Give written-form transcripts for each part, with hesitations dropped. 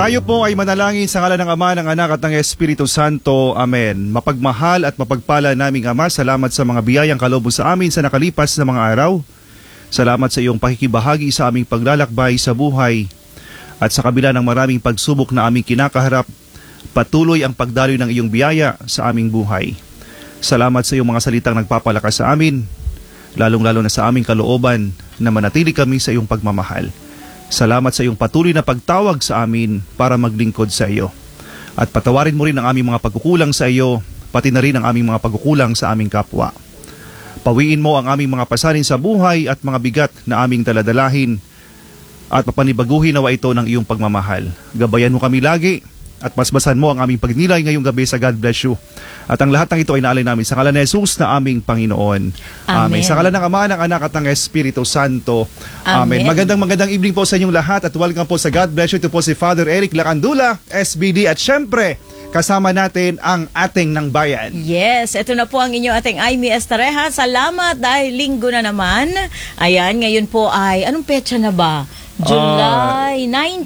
Tayo po ay manalangin sa ngalan ng Ama, ng Anak at ng Espiritu Santo. Amen. Mapagmahal at mapagpala naming Ama, salamat sa mga biyayang kaloob sa amin sa nakalipas na mga araw. Salamat sa iyong pakikibahagi sa aming paglalakbay sa buhay. At sa kabila ng maraming pagsubok na aming kinakaharap, patuloy ang pagdaloy ng iyong biyaya sa aming buhay. Salamat sa iyong mga salitang nagpapalakas sa amin, lalong-lalo na sa aming kalooban na manatili kami sa iyong pagmamahal. Salamat sa iyong patuloy na pagtawag sa amin para maglingkod sa iyo. At patawarin mo rin ang aming mga pagkukulang sa iyo, pati na rin ang aming mga pagkukulang sa aming kapwa. Pawiin mo ang aming mga pasanin sa buhay at mga bigat na aming daladalahin at papanibaguhin nawa ito ng iyong pagmamahal. Gabayan mo kami lagi at masbasan mo ang aming pagnilay ngayong gabi sa God Bless You. At ang lahat ng ito ay naalay namin sa ngalan ni Jesus na aming Panginoon. Amen. Sa ngalan ng Ama, ng Anak at ng Espiritu Santo. Amen. Magandang evening po sa inyong lahat at welcome po sa God Bless You. Ito po si Father Eric Lacandula, SBD, at syempre kasama natin ang ating ng bayan. Yes, ito na po ang inyong ating Aimee Estareja. Salamat dahil linggo na naman. Ayan, ngayon po ay, anong petsa na ba? July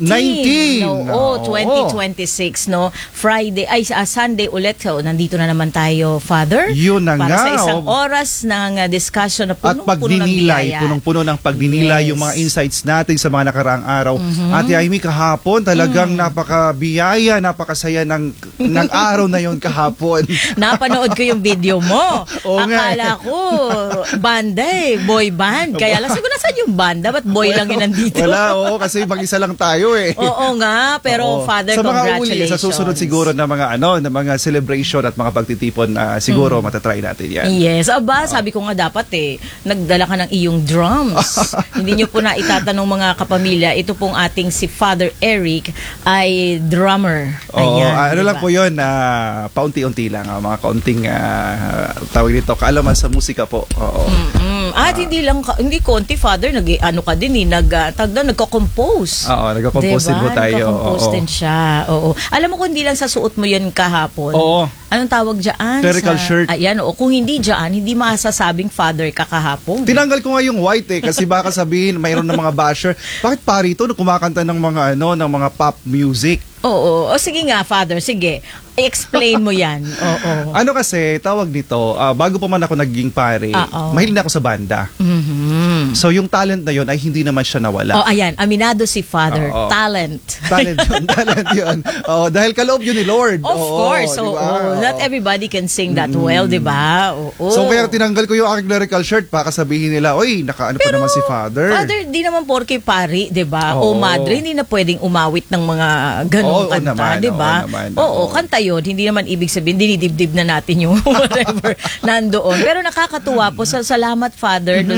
19. Oo, 2026, no? Friday, Sunday ulit. So, nandito na naman tayo, Father. Yun na para nga. Para sa isang oras ng discussion na punong-puno ng biyaya. Punong-puno ng pagdinilay, yes. Yung mga insights natin sa mga nakaraang araw. Ate Aimee, kahapon talagang napakabiyaya, napakasaya ng araw na yon kahapon. Napanood ko yung video mo. Nga. Akala ko, banda boy band. Kaya lang, siguro nasaan yung banda? Ba't boy lang yun nandito? Wala, oo, kasi mag-isa lang tayo eh. Oo nga, pero Father, sa mga congratulations. Sa susunod siguro na mga na mga celebration at mga pagtitipon, siguro matatry natin yan. Yes, sabi ko nga dapat nagdala ka ng iyong drums. Hindi nyo po na itatanong mga kapamilya, ito pong ating si Father Eric ay drummer. Ayan, ano diba? Lang po yun, paunti-unti lang, mga kaunting tawag dito, kaalaman sa musika po. Oo. At hindi konti, Father, nagko-compose. Oo, nagko-compose din po tayo. Nagko-compose din siya. Oo. Alam mo kung hindi lang sa suot mo yun kahapon. Oo. Anong tawag dyan? Clerical shirt. Ayan, kung hindi dyan, hindi masasabing Father ka kahapon. Tinanggal ko nga yung white kasi baka sabihin mayroon ng mga basher. Bakit pari ito kumakanta ng mga ng mga pop music? Oo. O sige nga, Father, sige. I-explain mo yan. Oo. Ano kasi, tawag nito, bago pa man ako naging pare, mahilig na ako sa banda. So yung talent na yun ay hindi naman siya nawala. Ayan, aminado si Father. Talent. Talent yun. Dahil kaloob yun ni Lord. Of course. Diba? Not everybody can sing that well, di ba? So kaya tinanggal ko yung aking clerical shirt, baka sabihin nila, oy, nakaano pa naman si Father. Father, di naman porke pari, di ba? O madre, hindi na pwedeng umawit ng mga ganong kanta, di ba? Oo, kanta yun. Hindi naman ibig sabihin, dinidibdib na natin yung whatever nandoon. Pero nakakatuwa po. Salamat, Father, dun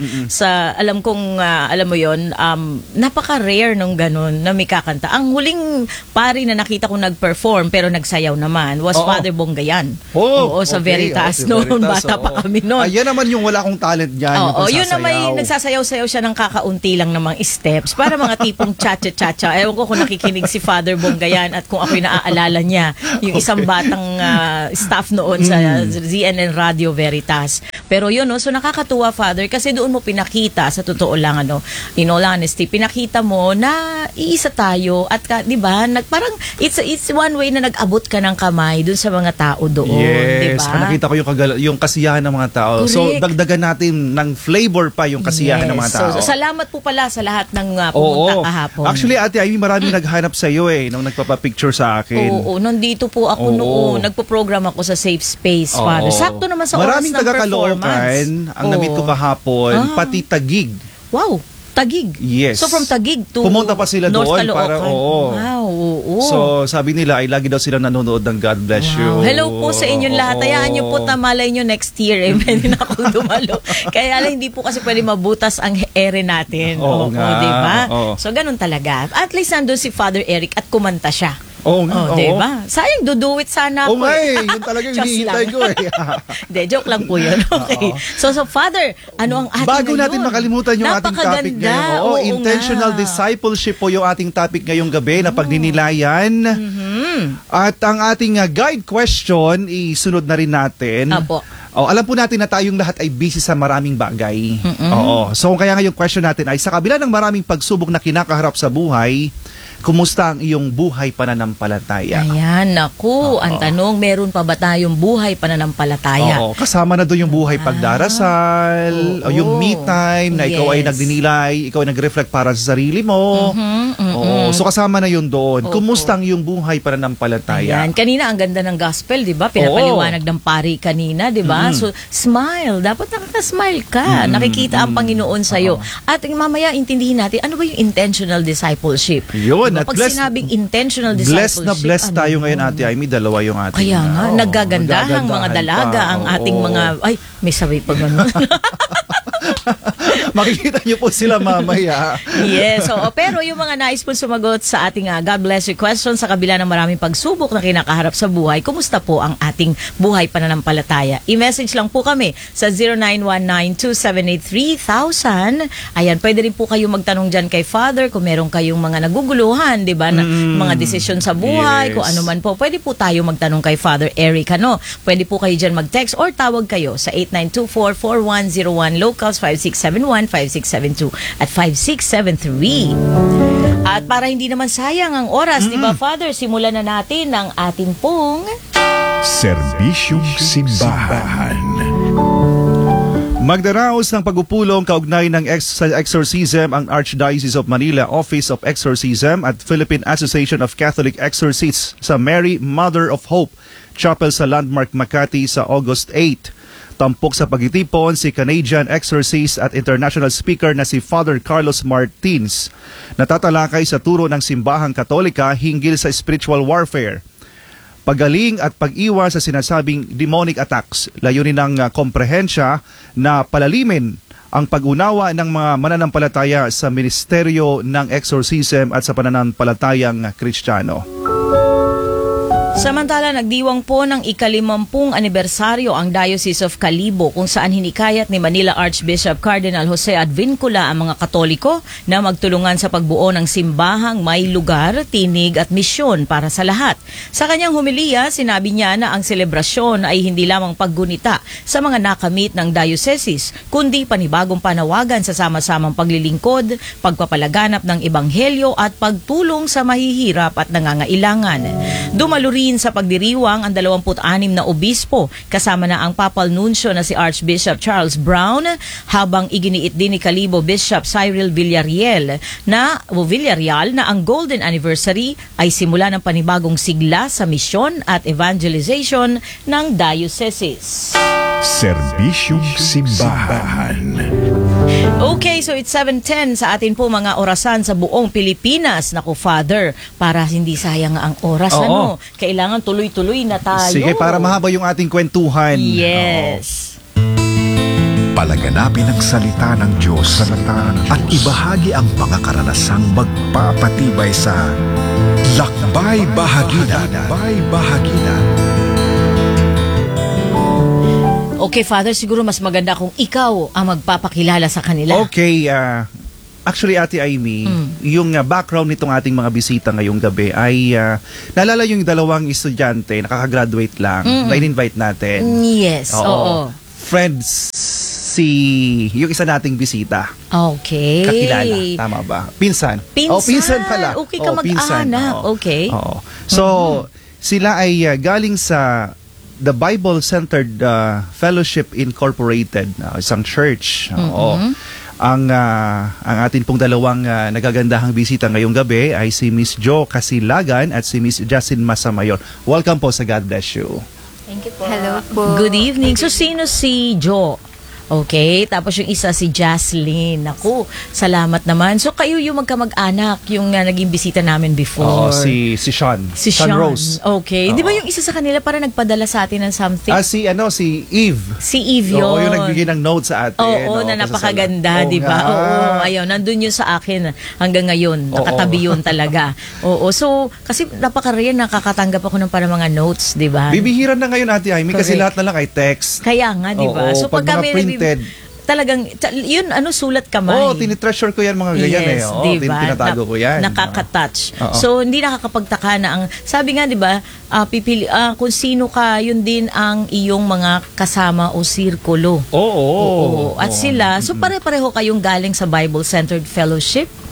sa alam kong, alam mo yon, napaka-rare nung ganun na may kakanta. Ang huling pari na nakita ko nag-perform pero nagsayaw naman was Father Bonggayan. Sa Veritas noon. Bata pa kami noon. Ayan naman yung wala akong talent dyan. Yun na may nagsasayaw-sayaw siya ng kakaunti lang ng mga steps para mga tipong cha-cha-cha-cha. Ewan ko kung nakikinig si Father Bonggayan at kung ako'y naaalala niya yung isang batang staff noon sa ZNN Radio Veritas. Pero yun, so nakakatuwa, Father, kasi doon mo pinakita, sa totoo lang, in all honesty, pinakita mo na iisa tayo at di ba, parang it's one way na nag-abot ka ng kamay doon sa mga tao doon, di ba? Nakita ko yung kasiyahan ng mga tao. Correct. So dagdagan natin ng flavor pa yung kasiyahan ng mga tao. So salamat po pala sa lahat ng pumunta kahapon. Actually, Ate Aimee, maraming naghanap sa iyo nung nagpapapicture sa akin. Oo, nandito po ako noon. Nagpo-program ako sa Safe Space, Father. Sakto naman sa oras ng performance. Maraming taga-Caloocan ang na-meet ko kahapon, pati Taguig. Wow, Taguig. Yes. So from Taguig to pumunta pa sila North doon Caloocan. para Wow, So sabi nila ay lagi daw sila nanonood ng God Bless You. Hello po sa inyong lahat. Hayaan niyo po, tamalay niyo next year pwede na akong dumalo. Kaya lang hindi po kasi pwede mabutas ang ere natin. Oo nga. Diba? So ganun talaga. At least nandun si Father Eric at kumanta siya. Diba? Sayang, duduwit sana ako. Yun talaga yung hinihintay ko Hindi, joke lang po yun. Okay. So Father, ano ang ating bago natin makalimutan yung ating topic ngayon. Intentional discipleship po yung ating topic ngayong gabi na pagdinilayan. At ang ating guide question, isunod na rin natin. Alam po natin na tayong lahat ay busy sa maraming bagay. So kaya ngayong question natin ay sa kabila ng maraming pagsubok na kinakaharap sa buhay, kumusta ang iyong buhay pananampalataya? Ayan, naku. Ang tanong, meron pa ba tayong buhay pananampalataya? Oo, kasama na doon yung buhay pagdarasal, o yung me time na ikaw ay nagdinilay, ikaw ay nag-reflect para sa sarili mo. Oo, so kasama na yun doon. Kumusta ang iyong buhay pananampalataya? Ayan, kanina ang ganda ng gospel, di ba? Pinapaliwanag ng pari kanina, di ba? So, smile. Dapat nakaka-smile ka. Nakikita ang Panginoon sa'yo. At mamaya, intindihin natin, ano ba yung intentional discipleship? Yun. Diba? Pag sinabing intentional discipleship, blessed tayo ngayon, Ate Amy. Dalawa yung ating. Kaya nga, naggagandahang mga dalaga ang ating mga, ay, may sabay pa gano'n. Makikita niyo po sila mamaya. Yes, oo. Pero yung mga nais po sumagot sa ating God bless you question sa kabila ng maraming pagsubok na kinakaharap sa buhay, kumusta po ang ating buhay pananampalataya? I-message lang po kami sa 0919-278-3000. Ayan, pwede rin po kayo magtanong dyan kay Father kung meron kayong mga naguguluhan, di ba, na mga desisyon sa buhay, kung ano man po. Pwede po tayo magtanong kay Father Eric, ano? Pwede po kayo dyan mag-text or tawag kayo sa 8924-4101 locals 5671, 5672 at 5673. At para hindi naman sayang ang oras, di ba, Father, simulan na natin ang ating pong Serbisyong Simbahan. Magdaraos ng pagpupulong kaugnay ng exorcism ang Archdiocese of Manila Office of Exorcism at Philippine Association of Catholic Exorcists sa Mary Mother of Hope Chapel sa Landmark Makati sa August 8. Tampok sa pagtitipon si Canadian exorcist at international speaker na si Father Carlos Martins. Natatalakay sa turo ng simbahang Katolika hinggil sa spiritual warfare, pagaling at pag-iwas sa sinasabing demonic attacks. Layunin ng komprehensya na palalimin ang pag-unawa ng mga mananampalataya sa ministeryo ng exorcism at sa pananampalatayang Kristiyano. Samantala, nagdiwang po ng ika-50 anibersaryo ang Diocese of Calibo kung saan hinikayat ni Manila Archbishop Cardinal Jose Advincula ang mga Katoliko na magtulungan sa pagbuo ng simbahang may lugar, tinig at misyon para sa lahat. Sa kanyang humiliya, sinabi niya na ang selebrasyon ay hindi lamang paggunita sa mga nakamit ng diocese, kundi panibagong panawagan sa sama-samang paglilingkod, pagpapalaganap ng ebanghelyo at pagtulong sa mahihirap at nangangailangan. Dumalo rin sa pagdiriwang ang 26 na obispo kasama na ang Papal Nuncio na si Archbishop Charles Brown, habang iginiit din ni Calibo Bishop Cyril Villarreal na ang golden anniversary ay simula ng panibagong sigla sa misyon at evangelization ng dioceses. Serbisyong Simbahan. Okay, so it's 7:10 sa atin po mga orasan sa buong Pilipinas. Naku, Father, para hindi sayang ang oras, ano? Kailangan tuloy-tuloy na tayo. Sige, para mahaba yung ating kwentuhan. Yes. Palaganapin ang salita ng Diyos at ibahagi ang mga karanasang magpapatibay sa Lakbay Bahaginan. Okay, Father, siguro mas maganda kung ikaw ang magpapakilala sa kanila. Okay, actually, Ate Amy, yung background nitong ating mga bisita ngayong gabi ay naalala yung dalawang estudyante, nakaka-graduate lang, na in-invite natin. Yes, oo. Friends, yung isa nating bisita. Okay. Kakilala, tama ba? Pinsan. Pinsan pala. Okay ka mag-anak. Okay. So, sila ay galing sa The Bible-Centered Fellowship Incorporated, isang church. Ang atin pong dalawang nagagandahang bisita ngayong gabi ay si Miss Jo Casilagan at si Miss Justin Masamayor. Welcome po sa God Bless You. Thank you po. Hello po. Good evening. So, sino si Jo? Okay, tapos yung isa si Jaslyn. Naku, salamat naman. So kayo yung magkamag-anak, yung naging bisita namin before. Si Sean. Si Sean Sean Rose. Okay. Di ba yung isa sa kanila para nagpadala sa atin ng something? Si Eve. Si Eve yun. Yung nagbigay ng note sa atin. Oo, na napakaganda, di ba? Oo, ayun, nandun yun sa akin hanggang ngayon. Nakatabi yun talaga. Oo, so, kasi napaka-rare, nakakatanggap ako ng parang mga notes, di ba? Bibihiran na ngayon, Ate Amy, kasi lahat na lang ay text. Kaya nga, di ba? So, pag mga talagang, yun, sulat kamay. tinitreasure ko yan mga ganyan diba? Tinatago ko yan. Nakaka-touch. So, hindi nakakapagtaka na ang, sabi nga, di ba, kung sino ka, yun din ang iyong mga kasama o sirkulo. At sila, so pare-pareho kayong galing sa Bible-Centered Fellowship.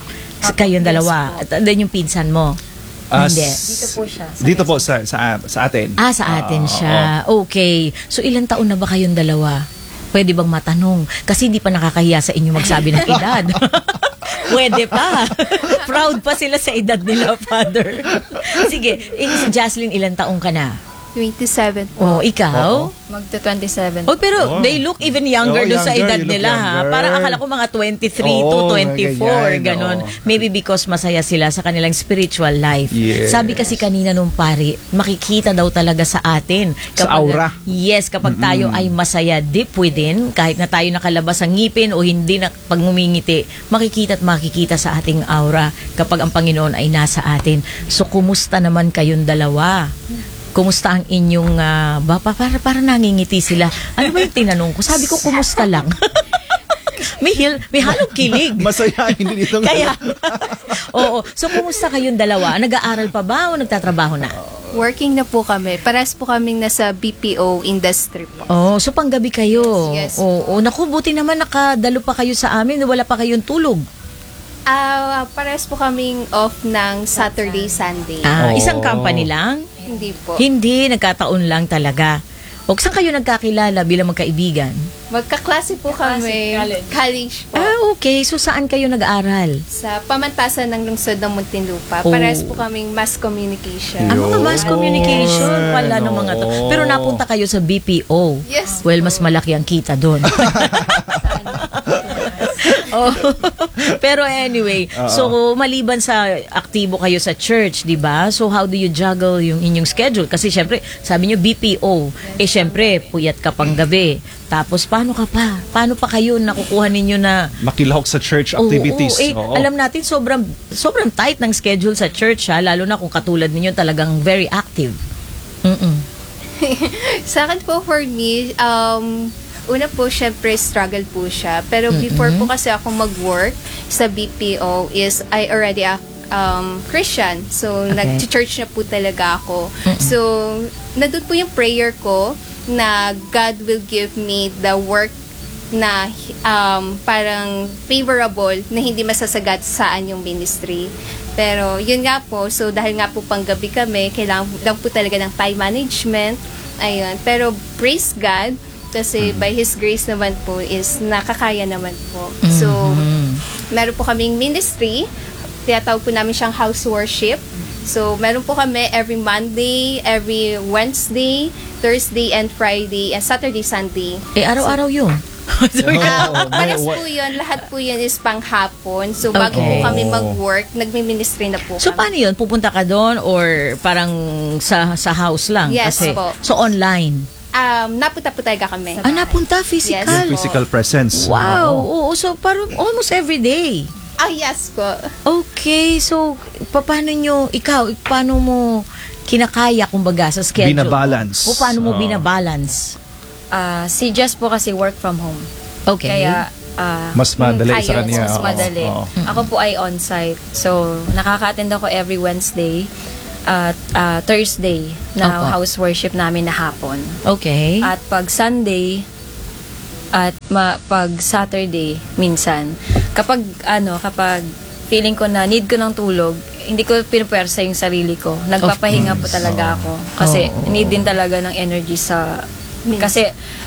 Kayong dalawa. At then yung pinsan mo. Hindi. Dito po siya. Dito po sa atin. Sa atin siya. Okay. So ilang taon na ba kayong dalawa? Pwede bang matanong? Kasi hindi pa nakakahiya sa inyo magsabi ng edad. Pwede pa. Proud pa sila sa edad nila, Father. Sige, si Jocelyn, ilang taong ka na? 27 po. Ikaw? Magta-27. Pero they look even younger doon sa younger, edad you look nila, ha? younger. Parang akala ko mga 23 to 24, ganon. Maybe because masaya sila sa kanilang spiritual life. Yes. Sabi kasi kanina nung pari, makikita daw talaga sa atin. Sa aura. Yes, kapag tayo ay masaya deep within, kahit na tayo nakalabas ang ngipin o hindi na pag ngumingiti, makikita at makikita sa ating aura kapag ang Panginoon ay nasa atin. So, kumusta naman kayong dalawa? Kumusta ang inyong, para nangingiti sila. Ano ba yung tinanong ko? Sabi ko, kumusta lang? may halong kilig. Masaya, hindi dito. Kaya, oo. So, kumusta kayong dalawa? Nag-aaral pa ba o nagtatrabaho na? Working na po kami. Pares po kaming nasa BPO industry po. Oh, so panggabi kayo. Yes. Oo. Naku, buti naman nakadalo pa kayo sa amin. Wala pa kayong tulog. Pares po kaming off ng Saturday, Sunday. Isang company lang? Hindi po. Hindi, nagkataon lang talaga. O saan kayo nagkakilala bilang magkaibigan? Magkaklase po kami. College po. Okay. So saan kayo nag-aaral? Sa pamantasan ng lungsod ng Muntinlupa. Oh. Pares po kaming mass communication. Mga mass communication pala ng mga to. Pero napunta kayo sa BPO. Yes. Well, mas malaki ang kita doon. Oh. Pero anyway, so maliban sa aktibo kayo sa church, 'di ba? So how do you juggle yung inyong schedule? Kasi syempre, sabi niyo BPO, syempre puyat ka pang gabi. Tapos paano ka pa? Paano pa kayo nakukuha ninyo na Makilahok sa church activities. Oo. alam natin sobrang tight ng schedule sa church, lalo na kung katulad ninyo talagang very active. Sa akin po, for me, una po, syempre, struggle po siya. Pero before po kasi ako mag-work sa BPO is I already Christian. So, Okay. nag-church na po talaga ako. So, nandun po yung prayer ko na God will give me the work na parang favorable na hindi masasagat saan yung ministry. Pero, yun nga po. So, dahil nga po panggabi kami, kailangan lang po talaga ng time management. Ayun. Pero, praise God, kasi by His grace naman po is nakakaya naman po. So, meron po kaming ministry. Tinatawag po namin siyang house worship. So, meron po kami every Monday, every Wednesday, Thursday and Friday, and Saturday, Sunday. Araw-araw yun. Pares po yun. Lahat po yun is panghapon. So, bago Okay. po kami mag-work, nagmi-ministry na po So kami. paano yun? Pupunta ka doon or parang sa house lang? Yes Kasi, po. So online? Napunta po talaga kami. Napunta physical? Yes. Physical presence. Wow. Oo. So parang almost every day. Yes po. Okay. So paano paano mo kinakaya kumbaga sa schedule? Binabalance. O paano mo binabalance? Si Jess po kasi work from home. Okay. Kaya, Mas madali sa ayos, kanya. mas Oo. madali. Oo. Ako po ay on-site. So, nakaka-attend ako every Wednesday at Thursday na Opo. house worship namin na hapon. Okay. At pag Sunday at pag Saturday minsan. Kapag feeling ko na need ko ng tulog, hindi ko pinupwersa yung sarili ko. Nagpapahinga po talaga ako. Kasi need din talaga ng energy sa... Kasi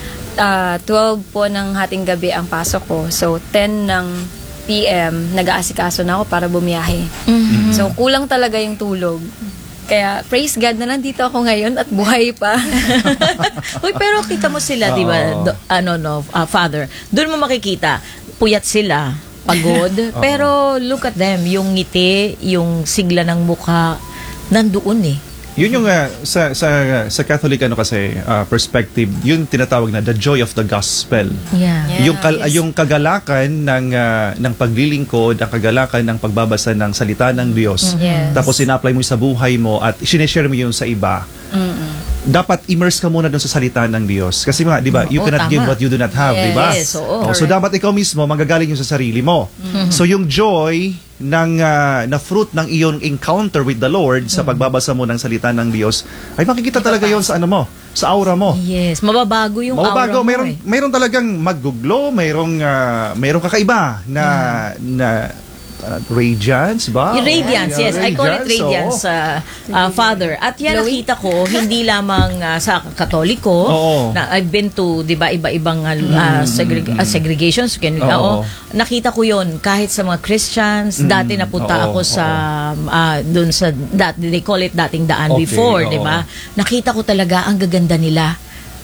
12 po ng hating gabi ang pasok ko. So 10 ng PM, nag-aasikaso na ako para bumiyahe. So kulang talaga yung tulog. Kaya praise God na nandito ako ngayon at buhay pa. Uy, pero kita mo sila, di ba? Father, doon mo makikita, puyat sila, pagod, pero look at them, yung ngiti, yung sigla ng mukha, nandoon eh. Yun yung sa Catholic kasi perspective, yun tinatawag na the joy of the gospel. Yeah. Yung kagalakan ng paglilingkod, ang kagalakan ng pagbabasa ng salita ng Diyos. Yes. Tapos ina-apply mo sa buhay mo at sineshare mo yun sa iba. Dapat immerse ka muna doon sa salita ng Diyos. Kasi nga, di ba, you cannot tama. give what you do not have, di ba? Yes, oo. So dapat ikaw mismo manggagaling yun sa sarili mo. So yung joy na fruit ng iyong encounter with the Lord sa pagbabasa mo ng salita ng Diyos, ay makikita talaga yon sa sa aura mo. Yes, mababago yung aura mo Mayroon talagang mag-glow, mayroong kakaiba na Radiance ba? Yung Radiance, yes. I call it Radiance, Father. At yan nakita ko, hindi lamang sa Katoliko. Oo. Na I've been to, di ba, iba-ibang segregations. Oo. Nakita ko yon kahit sa mga Christians. Dati napunta Oo. ako sa, dun sa, they call it dating daan Okay, before, oo. di ba? Nakita ko talaga ang gaganda nila.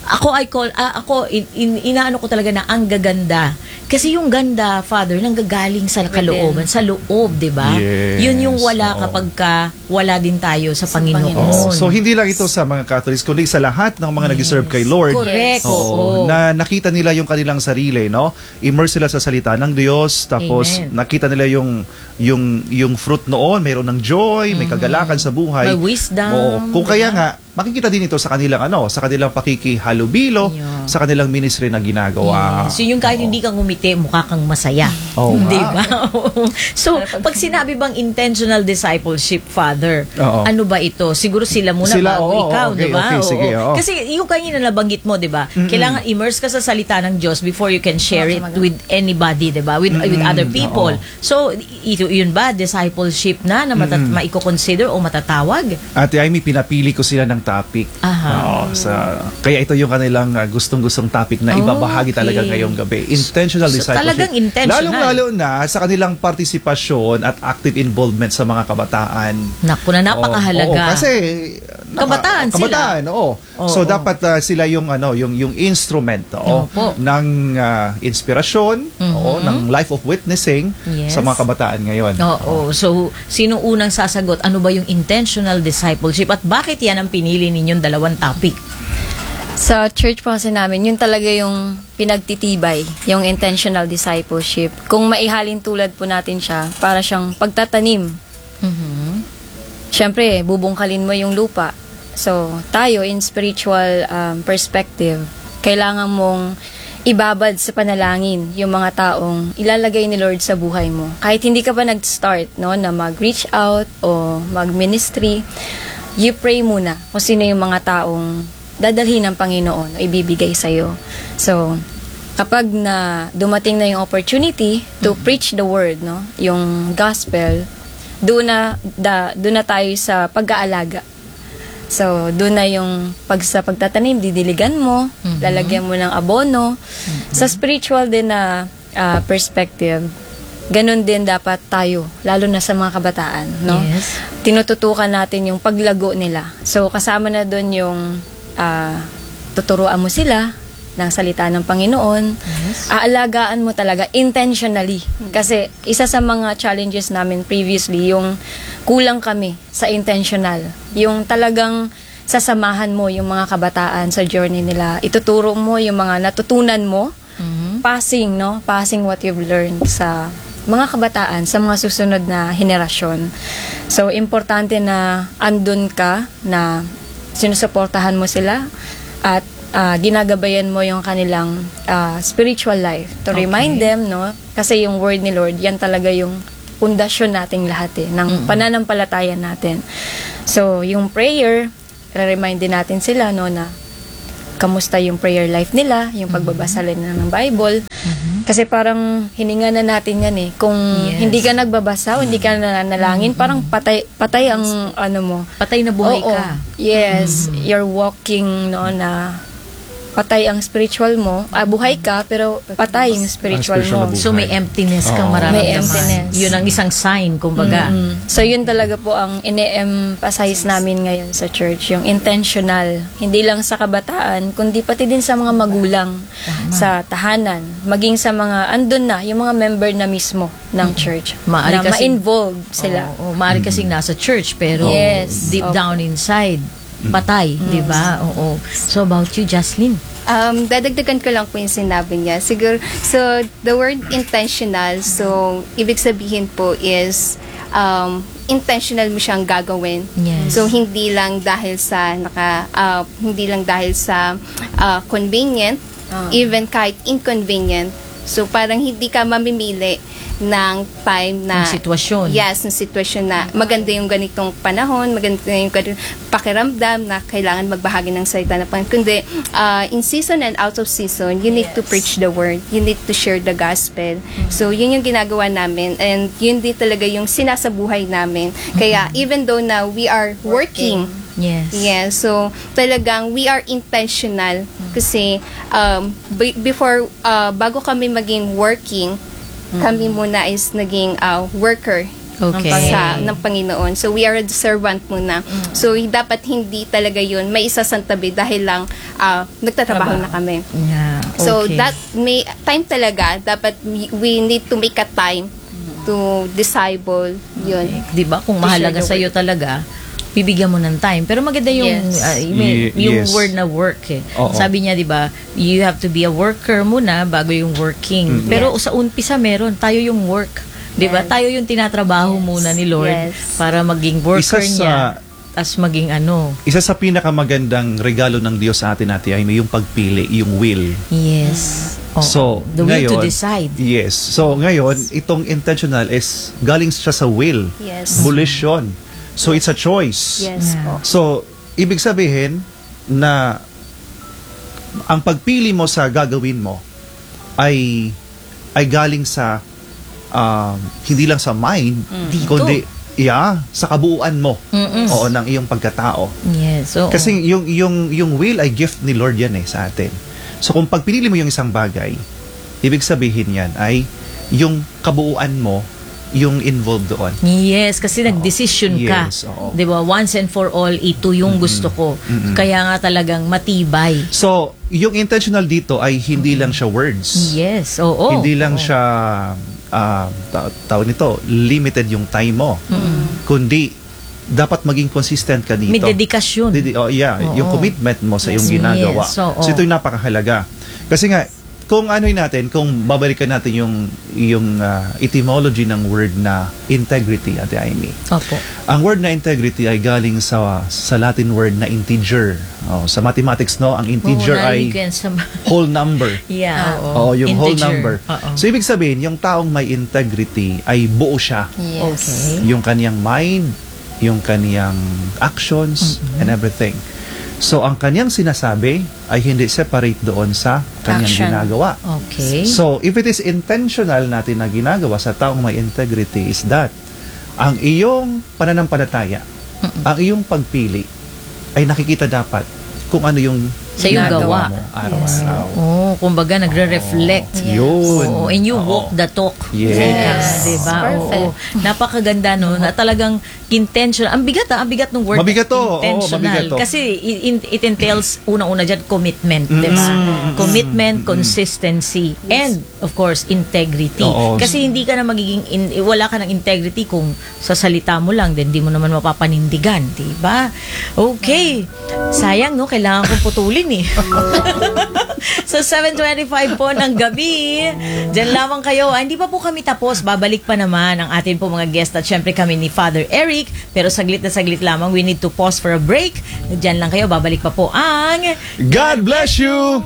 Inaano ko talaga na ang gaganda. Kasi yung ganda, Father, nanggagaling sa kalooban, sa loob, di ba? Yes. Yun yung wala Oo. kapag wala din tayo sa Panginoon. So hindi lang ito sa mga Catholics, kundi sa lahat ng mga nag-serve kay Lord. Correct. Oo. Oo. Na nakita nila yung kanilang sarili, no? Immerse sila sa salita ng Diyos, tapos Amen. nakita nila yung fruit noon, mayroon ng joy, may kagalakan sa buhay. May wisdom. Oo. Kung kaya diba? nga, makikita din ito sa kanilang sa kanilang pakikihalubilo, Yeah. sa kanilang ministry na ginagawa. So yung kahit hindi kang ngumiti, mukha kang masaya. Oo nga. Di ba? So, pag sinabi bang intentional discipleship, Father, Oo. ano ba ito? Siguro sila muna Sila, bago oo, ikaw, okay, di ba? okay, sige, oo. Kasi yung kanina nabanggit mo, di ba? Kailangan immerse ka sa salita ng Diyos before you can share it with anybody, di ba? With other people. Oo. So, yun ba? Discipleship na maiko-consider o matatawag? Ate Amy, pinapili ko sila ng topic. Aha. Kaya ito yung kanilang gustong-gustong topic na ibabahagi talaga Okay. ngayong gabi. Intentional So, discipleship. talagang intentional. Lalong-lalo na sa kanilang partisipasyon at active involvement sa mga kabataan. Naku na, napakahalaga. Oo, kasi Kabataan sila. kabataan, oo. So Oo. dapat sila yung yung instrument Opo. ng inspirasyon, ng life of witnessing Yes. sa mga kabataan ngayon. Oo. So, sino unang sasagot? Ano ba yung intentional discipleship? At bakit yan ang pinili ninyong dalawang topic? Sa church po kasi namin, yun talaga yung pinagtitibay, yung intentional discipleship. Kung maihalin tulad po natin siya, para siyang pagtatanim. Siyempre, bubungkalin mo yung lupa. So, tayo, in spiritual perspective, kailangan mong ibabad sa panalangin yung mga taong ilalagay ni Lord sa buhay mo. Kahit hindi ka pa nag-start na mag-reach out o mag-ministry, you pray muna kung sino yung mga taong dadalhin ng Panginoon o ibibigay sa'yo. So, kapag na dumating na yung opportunity to preach the word, yung gospel, doon na tayo sa pag-aalaga. So, doon na yung sa pagtatanim, didiligan mo, lalagyan mo ng abono. Sa spiritual din na perspective, ganun din dapat tayo, lalo na sa mga kabataan, Yes. Tinututukan natin yung paglago nila. So, kasama na doon yung tuturuan mo sila ng salita ng Panginoon. Aalagaan mo talaga intentionally. Kasi isa sa mga challenges namin previously, yung kulang kami sa intentional. Yung talagang sasamahan mo yung mga kabataan sa journey nila. Ituturo mo yung mga natutunan mo, passing what you've learned sa mga kabataan, sa mga susunod na henerasyon. So, importante na andun ka, na sinusuportahan mo sila at ginagabayan mo yung kanilang spiritual life to remind them, kasi yung word ni Lord, yan talaga yung pundasyon nating lahat ng pananampalataya natin. So, yung prayer, re-remind din natin sila na kamusta yung prayer life nila, yung pagbabasa nila ng Bible. Kasi parang hininga na natin yan kung hindi ka nagbabasa o hindi ka nanalangin, parang patay ang mo. Patay na buhay Oo. ka. Yes, you're walking na patay ang spiritual mo. Buhay ka, pero patay yung spiritual spiritual na mo. buhay. So, may emptiness kang Oo. mararamdaman. May emptiness. Yun ang isang sign, kumbaga. So, yun talaga po ang ine-emphasize namin ngayon sa church, yung intentional. Hindi lang sa kabataan, kundi pati din sa mga magulang, sa tahanan, maging sa mga, andun na, yung mga member na mismo ng church. Maari na kasi- ma-involve sila. Oo, maaari kasing nasa church, pero Yes. deep Okay. down inside, patay, di ba? Oo. So, about you, Jocelyn? Dadagdagan ko lang po yung sinabi niya. Siguro, so, the word intentional, so, ibig sabihin po is, intentional mo siyang gagawin. Yes. So, hindi lang dahil sa, convenient, even kahit inconvenient, So parang hindi ka mamimili ng time na Ng sitwasyon. Yes, ng sitwasyon na maganda yung ganitong panahon, maganda yung ganitong pakiramdam na kailangan magbahagi ng salita na Panginoon. Kundi in season and out of season, you need to preach the word. You need to share the gospel. So yun yung ginagawa namin, and yun din talaga yung sinasabuhay namin. Kaya even though na we are working, Yes. yeah, so talagang we are intentional kasi before bago kami maging working, kami muna is naging worker Okay. ng Panginoon. So we are a servant muna. So dapat hindi talaga yun may isasantabi dahil lang nagtatrabaho na kami. Yeah. So okay. that may time talaga, dapat we need to make a time to disciple yun. Di ba? Kung mahalaga sa iyo talaga, bibigyan mo ng time. Pero maganda yung yung Yes. word na work eh. Oo. Sabi niya, di ba, you have to be a worker muna bago yung working. Pero sa umpisa meron, tayo yung work. Di ba? Tayo yung tinatrabaho muna ni Lord para maging worker Isa sa- niya. Tapos maging ano. Isa sa pinakamagandang regalo ng Diyos sa atin, Ate Amy, yung pagpili, yung will. Yes. Oo. So, the will to ngayon, decide. Yes. So, ngayon, itong intentional is galing siya sa will. Yes. Volition. So, it's a choice. Yes Yeah. po. So, ibig sabihin na ang pagpili mo sa gagawin mo ay galing sa hindi lang sa mind, Dito. kundi sa kabuuan mo. Mm-mm. Oo, ng iyong pagkatao. Yes. Oo. Kasi yung will ay gift ni Lord yan sa atin. So kung pagpinili mo yung isang bagay, ibig sabihin yan ay yung kabuuan mo yung involved doon. Yes, kasi nagdesisyon ka. Yes, oo. 'Di ba? Once and for all, ito yung gusto ko. Kaya nga talagang matibay. So, yung intentional dito ay hindi lang siya words. Yes, oo. Hindi lang siya tawag nito, limited yung time mo. Kundi dapat maging consistent ka dito. May dedikasyon. Oo. Yung commitment mo sa iyong Yes, ginagawa. oo. So ito yung napakahalaga. Kasi nga kung kung babalikan natin yung etymology ng word na integrity, Ate Amy. Opo. Ang word na integrity ay galing sa Latin word na integer. Sa mathematics, no, ang integer ay whole number. Yeah. Yung whole Integer. number. Oo. So ibig sabihin, yung taong may integrity ay buo siya. Yes. Okay. Yung kaniyang mind, yung kaniyang actions, and everything. So ang kaniyang sinasabi ay hindi separate doon sa kaniyang Action. ginagawa. Okay. So if it is intentional natin na ginagawa sa taong may integrity is that ang iyong pananampalataya, ang iyong pagpili ay nakikita dapat kung ano yung Sa iyong ginagawa gawa. mo araw-araw. Kumbaga nagre-reflect. Yun. And you walk the talk. Yes. Diba? Perfect. Napakaganda no, na talagang intentional. Ang bigat ng word. Mabigat to. Oo, intentional. mabigat to. Kasi it entails unang-una dyan commitment, diba? Commitment, consistency, and of course integrity. Oo. Kasi hindi ka na magiging wala ka ng integrity kung sa salita mo lang, then di mo naman mapapanindigan, diba? Okay. Sayang no, kailangan kong putulin eh. So 7:25 po ng gabi. Diyan lamang kayo. Hindi pa po kami tapos. Babalik pa naman ang atin po mga guest at syempre kami ni Father Eric. Pero saglit na saglit lamang. We need to pause for a break. Diyan lang kayo. Babalik pa po ang God bless you!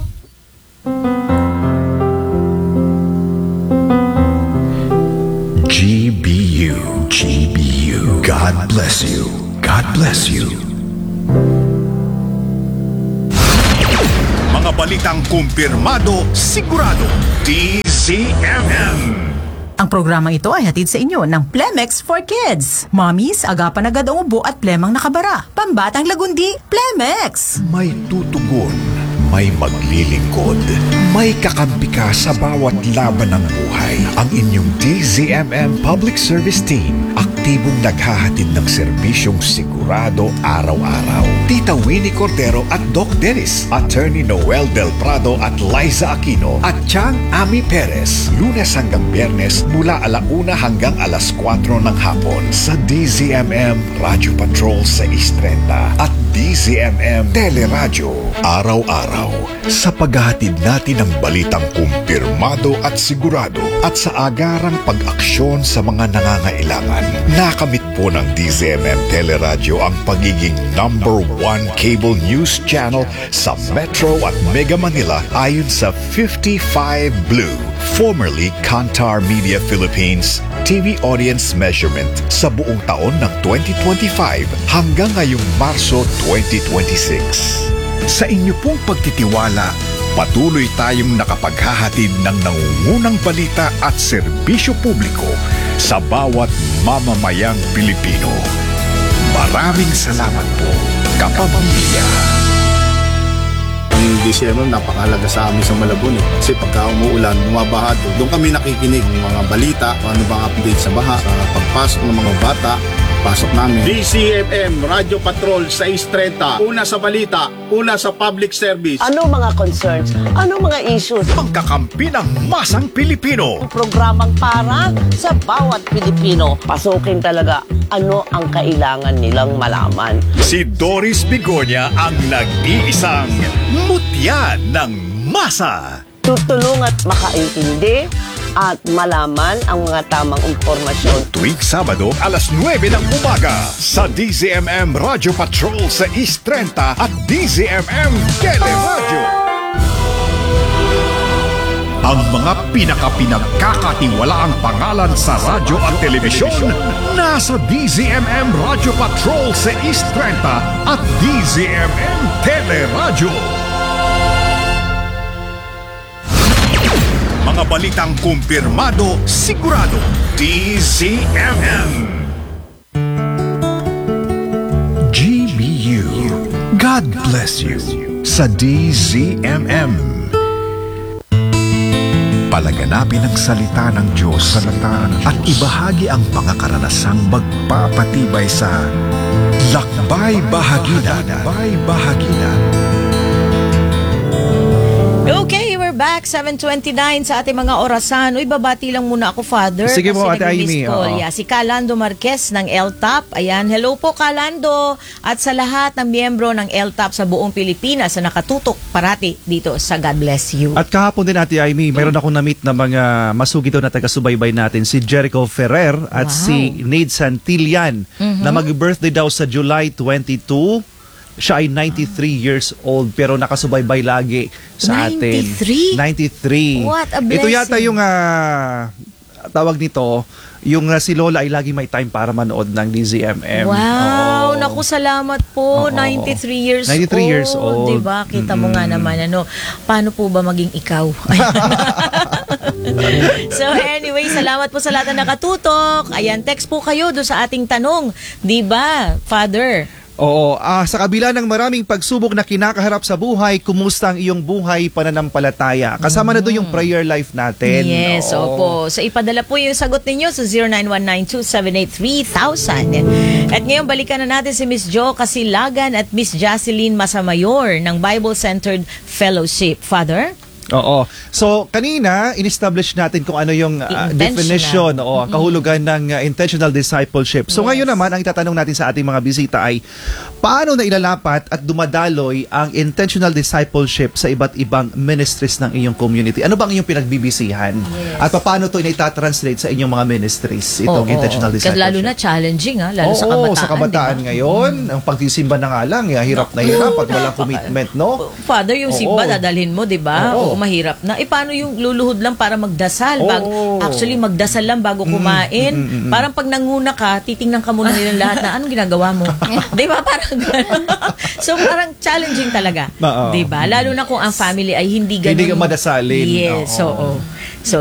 GBU. God bless you. God bless you. Mga balitang kumpirmado, sigurado. DZMM. Ang programang ito ay hatid sa inyo ng Plemex for Kids. Mommies, agapan agad ang ubo at plemang nakabara. Pambatang lagundi, Plemex! May tutugon, may maglilingkod, may kakampi ka sa bawat laban ng buhay. Ang inyong DZMM Public Service Team, aktibong naghahatid ng serbisyong sigurado araw-araw. Tita Winnie Cordero at Doc Dennis, Attorney Noel Del Prado at Liza Aquino, at Chang Ami Perez, Lunes hanggang Biyernes mula 1:00 hanggang 4:00 ng hapon sa DZMM Radio Patrol 630 at DZMM Teleradyo. Araw-araw sa paghahatid natin ng balitang kumpirmado at sigurado at sa agarang pag-aksyon sa mga nangangailangan. Nakamit po ng DZMM Teleradyo ang pagiging #1 cable news channel sa Metro at Mega Manila ayon sa 55 Blue, formerly Kantar Media Philippines, TV audience measurement sa buong taon ng 2025 hanggang ngayong Marso 2026. Sa inyo pong pagtitiwala, patuloy tayong nakapaghahatid ng nangungunang balita at serbisyo publiko sa bawat mamamayang Pilipino. Maraming salamat po, kapamilya. Ang DCMM napakahalaga sa amin sa Malabon kasi pagka umuulan, bumabaha doon kami nakikinig ng mga balita, ano bang update sa baha, sa pagpasok ng mga bata, pasok namin. DCMM Radio Patrol 630. Una sa balita, una sa public service. Ano mga concerns? Ano mga issues? Pangkakampi ng masang Pilipino. Programang para sa bawat Pilipino. Pasukin talaga ano ang kailangan nilang malaman. Si Doris Bigonya ang nag-iisang mutya ng masa. Tutulong at makaintindi at malaman ang mga tamang impormasyon. Tuwing Sabado, alas 9 ng umaga sa DZMM Radio Patrol sa East 30 at DZMM Teleradio. Ang mga pinagkakatiwalaang pangalan sa radyo at telebisyon nasa DZMM Radio Patrol sa East 30 at DZMM Teleradio. Mga balitang kumpirmado, sigurado. DZMM. GBU. God bless you sa DZMM. Palaganapin ang salita ng Diyos at ibahagi ang mga karanasang magpapatibay sa Lakbay Bahaginan. Okay, we're back. 7:29 sa ating mga orasan. Uy, babati lang muna ako, Father. Sige po, kasi Ate Amy. nag-miss call. Yeah, si Calando Marquez ng LTAP. Ayan, hello po, Calando. At sa lahat ng miyembro ng LTAP sa buong Pilipinas na nakatutok parati dito sa God Bless You. At kahapon din, Ate Amy, mayroon akong na-meet na mga masugito na taga-subaybay natin, si Jericho Ferrer at si Nade Santillan, na mag-birthday daw sa July 22. Siya ay 93 years old pero nakasubaybay lagi sa 93? atin. 93. What a blessing. Ito yata yung tawag nito, yung si Lola ay lagi may time para manood ng DZMM. Wow, Oo. naku, salamat po. Oo. 93 years 93 old. years old. Diba? Kita mo nga naman, paano po ba maging ikaw? So anyway, salamat po sa lahat na nakatutok. Ayan, text po kayo doon sa ating tanong. Diba, Father? Oo, sa kabila ng maraming pagsubok na kinakaharap sa buhay, kumusta ang iyong buhay pananampalataya? Kasama na doon yung prayer life natin. Yes, opo. So ipadala po yung sagot ninyo sa 0919-278-3000. At ngayon balikan na natin si Miss Jo Casilagan at Miss Jocelyn Masamayor ng Bible-Centered Fellowship. Father? Oo. So, kanina, in-establish natin kung ano yung definition, kahulugan ng intentional discipleship. So, ngayon naman, ang itatanong natin sa ating mga bisita ay, paano na ilalapat at dumadaloy ang intentional discipleship sa iba't ibang ministries ng iyong community? Ano bang inyong pinagbibisihan? Yes. At paano ito ina-translate sa inyong mga ministries, itong intentional discipleship? Lalo na challenging, lalo sa kabataan. Sa kabataan diba? Ngayon, ang pagsisimba na nga lang, hirap na hirap at walang commitment, no? Father, yung simba, dadalhin mo, di ba? Oo. Mahirap na. Paano yung luluhod lang para magdasal? Actually, magdasal lang bago kumain. Parang pag nanguna ka, titingnan ka muna nilang lahat na anong ginagawa mo. Di ba? Parang so, parang challenging talaga. Di ba? Lalo na kung ang family ay hindi ganun. Hindi ka madasalin. Yes, oo.